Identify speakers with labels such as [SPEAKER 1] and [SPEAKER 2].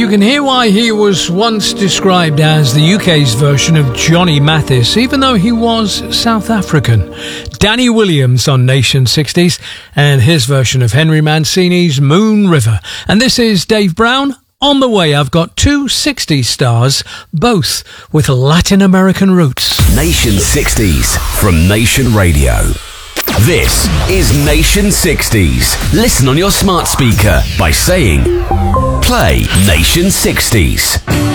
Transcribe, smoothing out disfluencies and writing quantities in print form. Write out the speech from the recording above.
[SPEAKER 1] You can hear why he was once described as the UK's version of Johnny Mathis, even though he was South African. Danny Williams on Nation 60s and his version of Henry Mancini's Moon River. And this is Dave Brown. On the way, I've got two 60s stars, both with Latin American roots.
[SPEAKER 2] Nation 60s from Nation Radio. This is Nation 60s. Listen on your smart speaker by saying, play Nation 60s.